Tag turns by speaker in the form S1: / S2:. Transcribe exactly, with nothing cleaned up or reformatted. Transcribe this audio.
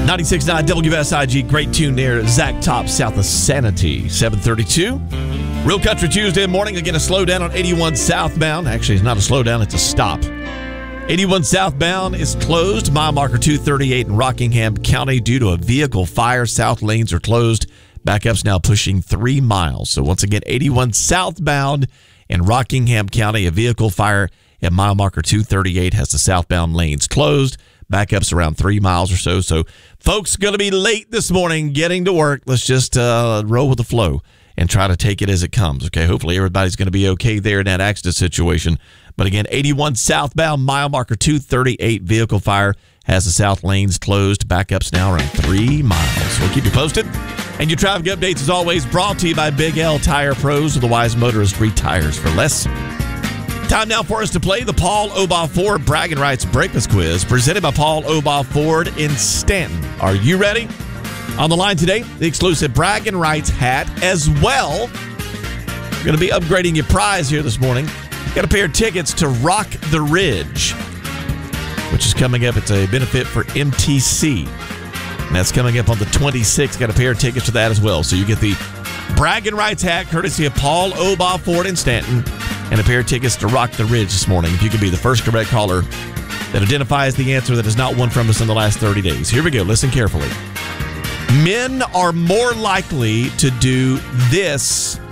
S1: ninety-six point nine W S I G, great tune there. Zach Top, south of Sanity, seven thirty-two. Real Country Tuesday morning. Again, a slowdown on eighty-one southbound. Actually, it's not a slowdown, it's a stop. eighty-one southbound is closed. Mile marker two thirty-eight in Rockingham County due to a vehicle fire. South lanes are closed. Backup's now pushing three miles. So once again, eighty-one southbound in Rockingham County, a vehicle fire at mile marker two thirty-eight has the southbound lanes closed. Backup's around three miles or so. So folks going to be late this morning getting to work. Let's just uh, roll with the flow and try to take it as it comes. Okay, hopefully everybody's going to be okay there in that accident situation. But again, eighty-one southbound, mile marker two thirty-eight, vehicle fire has the south lanes closed. Backup's now around three miles. We'll keep you posted. And your traffic updates, as always, brought to you by Big L Tire Pros, with the wise motorist, three tires for less. Time now for us to play the Paul Obaugh Ford Bragging Rights Breakfast Quiz, presented by Paul Obaugh Ford in Stanton. Are you ready? On the line today, the exclusive Bragging Rights hat as well. We're going to be upgrading your prize here this morning. Got a pair of tickets to Rock the Ridge, which is coming up. It's a benefit for M T C. And that's coming up on the twenty-sixth. Got a pair of tickets for that as well. So you get the Bragging Rights hat, courtesy of Paul Obaugh Ford in Stanton, and a pair of tickets to Rock the Ridge this morning. If you could be the first correct caller that identifies the answer that is not won from us in the last thirty days. Here we go. Listen carefully. Men are more likely to do this